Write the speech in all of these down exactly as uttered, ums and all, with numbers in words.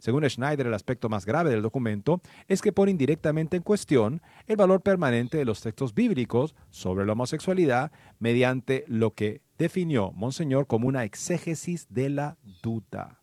Según Schneider, el aspecto más grave del documento es que pone indirectamente en cuestión el valor permanente de los textos bíblicos sobre la homosexualidad mediante lo que definió Monseñor como una exégesis de la duda.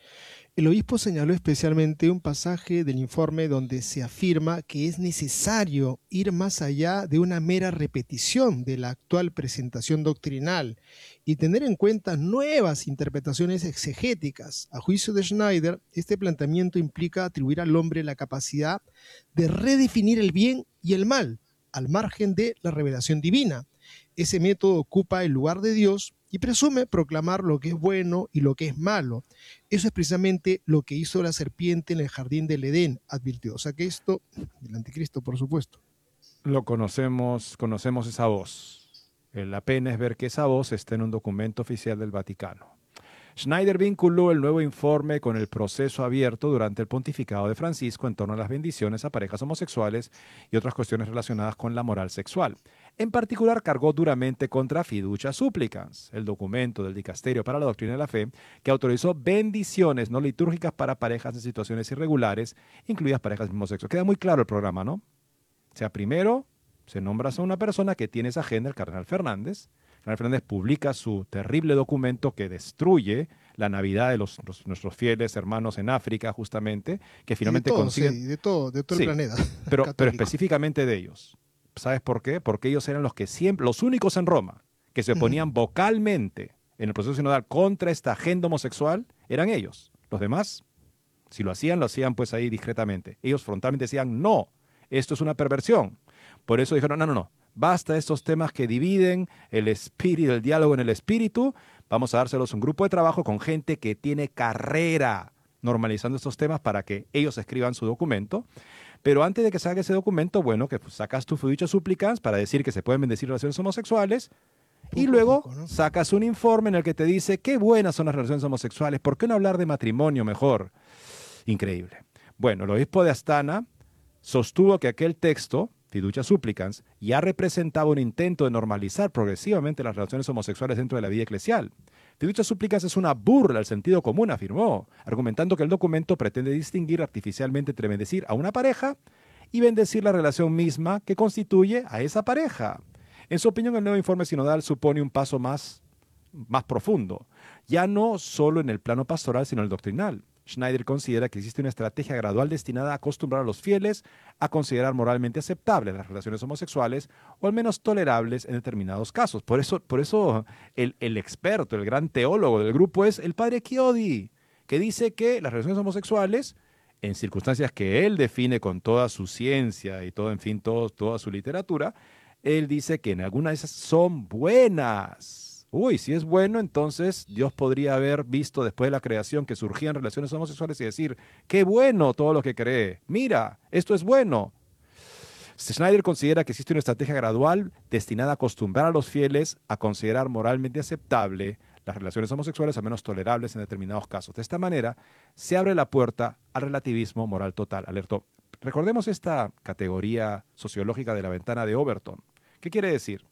El obispo señaló especialmente un pasaje del informe donde se afirma que es necesario ir más allá de una mera repetición de la actual presentación doctrinal y tener en cuenta nuevas interpretaciones exegéticas. A juicio de Schneider, este planteamiento implica atribuir al hombre la capacidad de redefinir el bien y el mal, al margen de la revelación divina. Ese método ocupa el lugar de Dios y presume proclamar lo que es bueno y lo que es malo. Eso es precisamente lo que hizo la serpiente en el jardín del Edén, advirtió. O sea que esto, del anticristo, por supuesto. Lo conocemos, conocemos esa voz. La pena es ver que esa voz está en un documento oficial del Vaticano. Schneider vinculó el nuevo informe con el proceso abierto durante el pontificado de Francisco en torno a las bendiciones a parejas homosexuales y otras cuestiones relacionadas con la moral sexual. En particular, cargó duramente contra Fiducia Supplicans, el documento del Dicasterio para la Doctrina de la Fe, que autorizó bendiciones no litúrgicas para parejas en situaciones irregulares, incluidas parejas del mismo sexo. Queda muy claro el programa, ¿no? O sea, primero se nombra a una persona que tiene esa agenda, el cardenal Fernández. El cardenal Fernández publica su terrible documento que destruye la Navidad de los, los, nuestros fieles hermanos en África, justamente, que finalmente y de todo, consiguen... Sí, de todo, de todo sí, el planeta. Pero, pero específicamente de ellos. ¿Sabes por qué? Porque ellos eran los que siempre, los únicos en Roma, que se oponían uh-huh. vocalmente en el proceso sinodal contra esta agenda homosexual, eran ellos. Los demás, si lo hacían, lo hacían pues ahí discretamente. Ellos frontalmente decían, no, esto es una perversión. Por eso dijeron, no, no, no, basta estos temas que dividen el espíritu, el diálogo en el espíritu, vamos a dárselos a un grupo de trabajo con gente que tiene carrera normalizando estos temas para que ellos escriban su documento. Pero antes de que salga ese documento, bueno, que pues, sacas tu Fiducia Supplicans para decir que se pueden bendecir relaciones homosexuales poco y luego poco, ¿no? Sacas un informe en el que te dice qué buenas son las relaciones homosexuales, ¿por qué no hablar de matrimonio mejor? Increíble. Bueno, el obispo de Astana sostuvo que aquel texto, Fiducia Supplicans, ya representaba un intento de normalizar progresivamente las relaciones homosexuales dentro de la vida eclesial. Fiducia Supplicans es una burla al sentido común, afirmó, argumentando que el documento pretende distinguir artificialmente entre bendecir a una pareja y bendecir la relación misma que constituye a esa pareja. En su opinión, el nuevo informe sinodal supone un paso más, más profundo, ya no solo en el plano pastoral, sino en el doctrinal. Schneider considera que existe una estrategia gradual destinada a acostumbrar a los fieles a considerar moralmente aceptables las relaciones homosexuales o al menos tolerables en determinados casos. Por eso, por eso el, el experto, el gran teólogo del grupo es el padre Chiodi, que dice que las relaciones homosexuales, en circunstancias que él define con toda su ciencia y todo, en fin, todo, toda su literatura, él dice que en algunas de esas son buenas. Uy, si es bueno, entonces Dios podría haber visto después de la creación que surgían relaciones homosexuales y decir, qué bueno todo lo que cree, mira, esto es bueno. Schneider considera que existe una estrategia gradual destinada a acostumbrar a los fieles a considerar moralmente aceptable las relaciones homosexuales, al menos tolerables en determinados casos. De esta manera, se abre la puerta al relativismo moral total, alertó. Recordemos esta categoría sociológica de la ventana de Overton. ¿Qué quiere decir?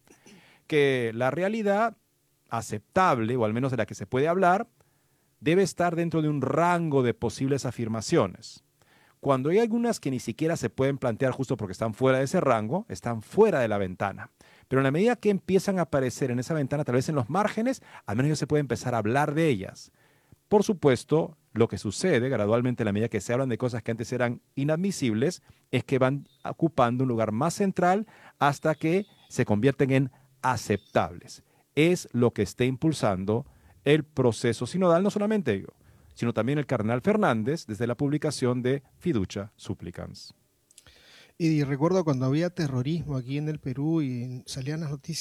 Que la realidad aceptable, o al menos de la que se puede hablar, debe estar dentro de un rango de posibles afirmaciones. Cuando hay algunas que ni siquiera se pueden plantear justo porque están fuera de ese rango, están fuera de la ventana. Pero en la medida que empiezan a aparecer en esa ventana, tal vez en los márgenes, al menos ya se puede empezar a hablar de ellas. Por supuesto, lo que sucede gradualmente en la medida que se hablan de cosas que antes eran inadmisibles, es que van ocupando un lugar más central hasta que se convierten en aceptables. Es lo que está impulsando el proceso sinodal, no solamente yo, sino también el cardenal Fernández desde la publicación de Fiducia Supplicans. Y recuerdo cuando había terrorismo aquí en el Perú y salían las noticias